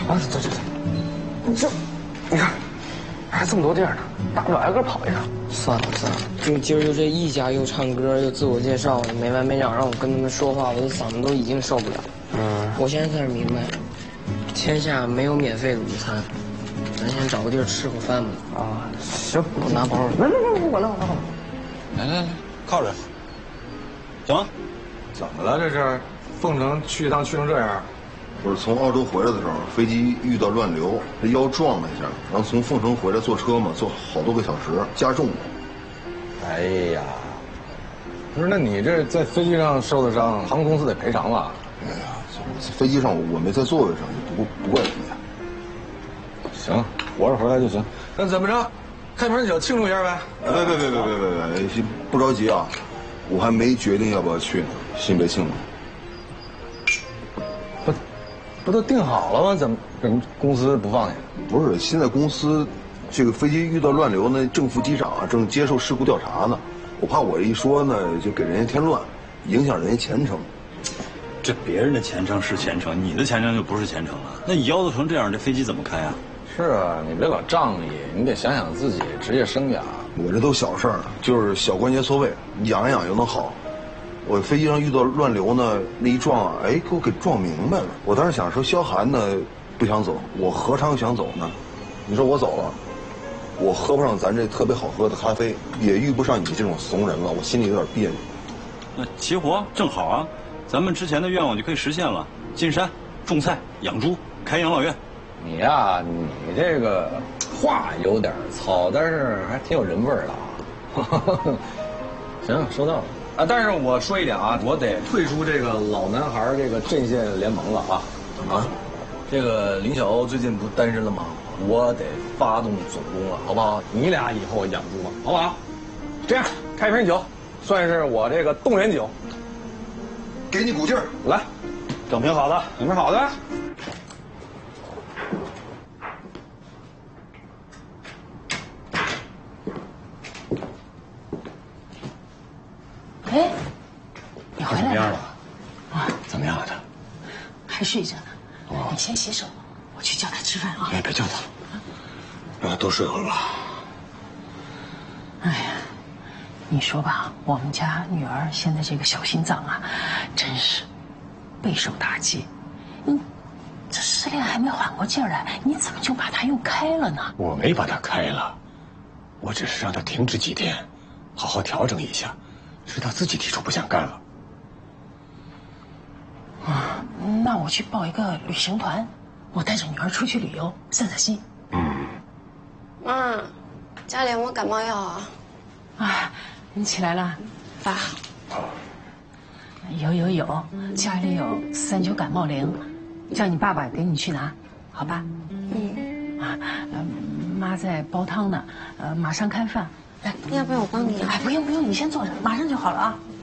啊，走，这，你看，还这么多地儿呢，大不了挨个跑一趟。 算了，今儿就这一家又唱歌又自我介绍，没完没了让我跟他们说话，我的嗓子都已经受不了。我现在开始明白，天下没有免费的午餐，咱先找个地儿吃口饭吧。 啊，行， 我拿包。 来，我来。 来，靠着。行， 怎么了？这是凤城去一趟去成这样？ 我是从澳洲回来的时候，飞机遇到乱流，这腰撞了一下，然后从凤城回来坐车嘛，坐好多个小时，加重了。 哎呀，不是，那你这在飞机上受的伤，航空公司得赔偿吧？ 哎呀，飞机上我没在座位上，不怪你。 行，活着回来就行。那怎么着？开瓶酒庆祝一下呗？ 别，不着急啊，我还没决定要不要去呢，先别庆祝。 不都定好了吗？怎么公司不放你？ 不是，现在公司这个飞机遇到乱流，那正副机长啊正接受事故调查呢，我怕我一说呢就给人家添乱，影响人家前程。 这别人的前程是前程，你的前程就不是前程了。那你腰都成这样，这飞机怎么开啊？ 是啊，你别老仗义，你得想想自己职业生涯。 我这都小事儿，就是小关节错位，养一养就能好。我飞机上遇到乱流呢，那一撞啊，哎，给我给撞明白了。我当时想说，萧寒呢不想走，我何尝想走呢？你说我走了，我喝不上咱这特别好喝的咖啡，也遇不上你这种怂人了，我心里有点别扭。 那齐活正好啊，咱们之前的愿望就可以实现了，进山种菜养猪开养老院。 你呀，你这个话有点糙，但是还挺有人味儿的啊。行，收到了。啊，但是我说一点啊，我得退出这个老男孩这个阵线联盟了啊！这个林小欧最近不单身了吗？我得发动总攻了，好不好？你俩以后养猪吧，好不好？这样，开瓶酒，算是我这个动员酒， 给你鼓劲儿， 来， 整瓶好的， 整瓶好的。 哎，你回来了啊？怎么样了他？ 还睡着呢。你先洗手，我去叫他吃饭啊。 哎，别叫他，让他多睡会儿吧。 哎呀，你说吧，我们家女儿现在这个小心脏啊，真是备受打击。这失恋还没缓过劲儿来，你怎么就把她又开了呢？ 我没把她开了，我只是让她停止几天，好好调整一下。是他自己提出不想干了。 那我去报一个旅行团，我带着女儿出去旅游，散散心。 妈，家里有没有感冒药啊？ 啊，你起来了，爸。有，家里有39感冒灵，叫你爸爸给你去拿，好吧？妈在煲汤呢，马上开饭。来， 要不要我帮你？ 哎，不用，你先坐着，马上就好了啊。